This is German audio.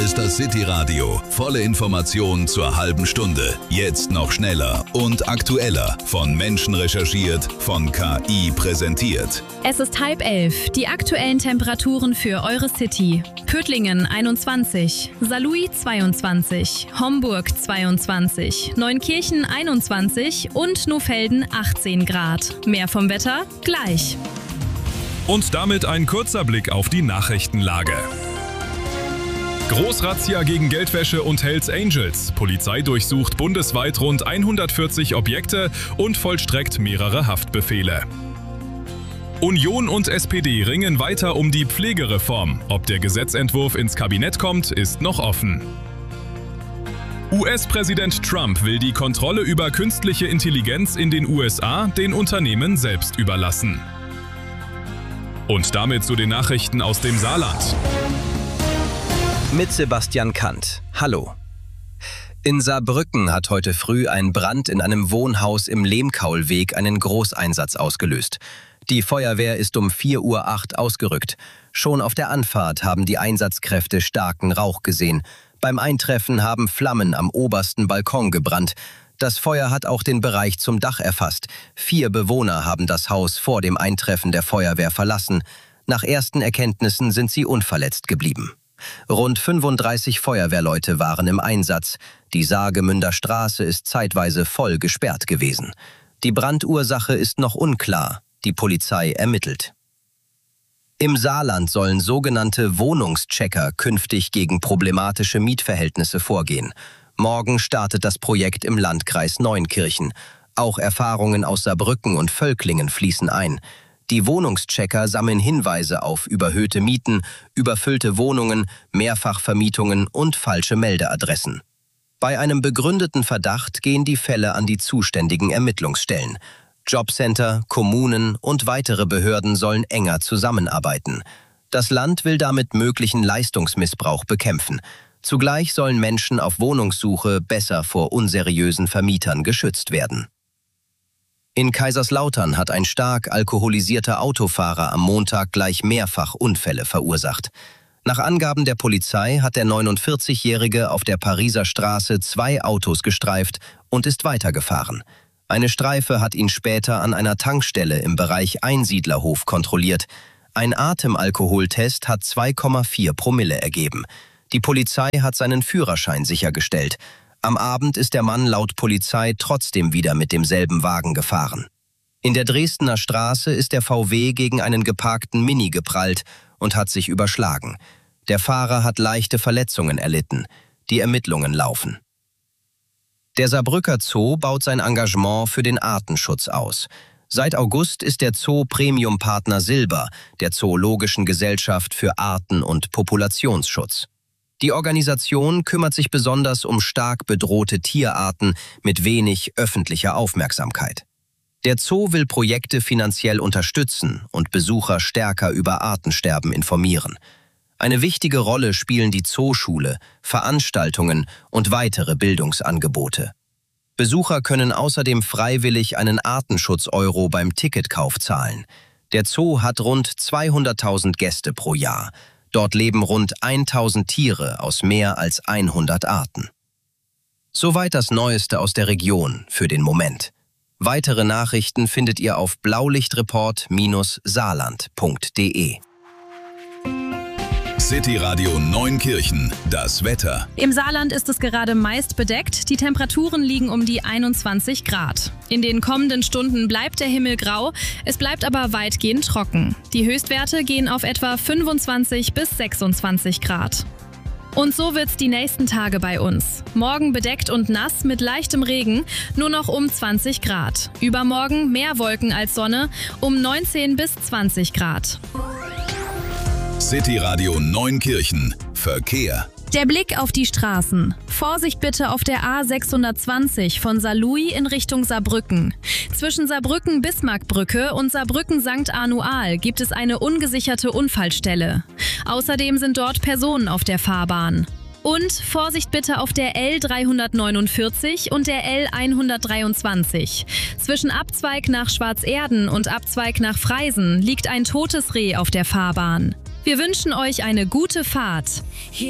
ist das City Radio. Volle Informationen zur halben Stunde. Jetzt noch schneller und aktueller. Von Menschen recherchiert, von KI präsentiert. Es ist 10:30. Die aktuellen Temperaturen für eure City. Pötlingen 21, Saarlouis 22, Homburg 22, Neunkirchen 21 und Nohfelden 18 Grad. Mehr vom Wetter gleich. Und damit ein kurzer Blick auf die Nachrichtenlage. Großrazzia gegen Geldwäsche und Hells Angels. Polizei durchsucht bundesweit rund 140 Objekte und vollstreckt mehrere Haftbefehle. Union und SPD ringen weiter um die Pflegereform. Ob der Gesetzentwurf ins Kabinett kommt, ist noch offen. US-Präsident Trump will die Kontrolle über künstliche Intelligenz in den USA den Unternehmen selbst überlassen. Und damit zu den Nachrichten aus dem Saarland. Mit Sebastian Kant. Hallo. In Saarbrücken hat heute früh ein Brand in einem Wohnhaus im Lehmkaulweg einen Großeinsatz ausgelöst. Die Feuerwehr ist um 4:08 Uhr ausgerückt. Schon auf der Anfahrt haben die Einsatzkräfte starken Rauch gesehen. Beim Eintreffen haben Flammen am obersten Balkon gebrannt. Das Feuer hat auch den Bereich zum Dach erfasst. 4 Bewohner haben das Haus vor dem Eintreffen der Feuerwehr verlassen. Nach ersten Erkenntnissen sind sie unverletzt geblieben. Rund 35 Feuerwehrleute waren im Einsatz. Die Saargemünder Straße ist zeitweise voll gesperrt gewesen. Die Brandursache ist noch unklar. Die Polizei ermittelt. Im Saarland sollen sogenannte Wohnungschecker künftig gegen problematische Mietverhältnisse vorgehen. Morgen startet das Projekt im Landkreis Neunkirchen. Auch Erfahrungen aus Saarbrücken und Völklingen fließen ein. Die Wohnungschecker sammeln Hinweise auf überhöhte Mieten, überfüllte Wohnungen, Mehrfachvermietungen und falsche Meldeadressen. Bei einem begründeten Verdacht gehen die Fälle an die zuständigen Ermittlungsstellen. Jobcenter, Kommunen und weitere Behörden sollen enger zusammenarbeiten. Das Land will damit möglichen Leistungsmissbrauch bekämpfen. Zugleich sollen Menschen auf Wohnungssuche besser vor unseriösen Vermietern geschützt werden. In Kaiserslautern hat ein stark alkoholisierter Autofahrer am Montag gleich mehrfach Unfälle verursacht. Nach Angaben der Polizei hat der 49-Jährige auf der Pariser Straße 2 Autos gestreift und ist weitergefahren. Eine Streife hat ihn später an einer Tankstelle im Bereich Einsiedlerhof kontrolliert. Ein Atemalkoholtest hat 2,4 Promille ergeben. Die Polizei hat seinen Führerschein sichergestellt. Am Abend ist der Mann laut Polizei trotzdem wieder mit demselben Wagen gefahren. In der Dresdner Straße ist der VW gegen einen geparkten Mini geprallt und hat sich überschlagen. Der Fahrer hat leichte Verletzungen erlitten. Die Ermittlungen laufen. Der Saarbrücker Zoo baut sein Engagement für den Artenschutz aus. Seit August ist der Zoo Premium-Partner Silber der Zoologischen Gesellschaft für Arten- und Populationsschutz. Die Organisation kümmert sich besonders um stark bedrohte Tierarten mit wenig öffentlicher Aufmerksamkeit. Der Zoo will Projekte finanziell unterstützen und Besucher stärker über Artensterben informieren. Eine wichtige Rolle spielen die Zooschule, Veranstaltungen und weitere Bildungsangebote. Besucher können außerdem freiwillig einen Artenschutz-Euro beim Ticketkauf zahlen. Der Zoo hat rund 200.000 Gäste pro Jahr. Dort leben rund 1.000 Tiere aus mehr als 100 Arten. Soweit das Neueste aus der Region für den Moment. Weitere Nachrichten findet ihr auf blaulichtreport-saarland.de. City Radio Neunkirchen, das Wetter. Im Saarland ist es gerade meist bedeckt. Die Temperaturen liegen um die 21 Grad. In den kommenden Stunden bleibt der Himmel grau, es bleibt aber weitgehend trocken. Die Höchstwerte gehen auf etwa 25 bis 26 Grad. Und so wird's die nächsten Tage bei uns. Morgen bedeckt und nass mit leichtem Regen, nur noch um 20 Grad. Übermorgen mehr Wolken als Sonne, um 19 bis 20 Grad. City Radio Neunkirchen, Verkehr. Der Blick auf die Straßen. Vorsicht bitte auf der A620 von Saarlouis in Richtung Saarbrücken. Zwischen Saarbrücken-Bismarckbrücke und Saarbrücken-St. Arnual gibt es eine ungesicherte Unfallstelle. Außerdem sind dort Personen auf der Fahrbahn. Und Vorsicht bitte auf der L349 und der L123. Zwischen Abzweig nach Schwarzerden und Abzweig nach Freisen liegt ein totes Reh auf der Fahrbahn. Wir wünschen euch eine gute Fahrt.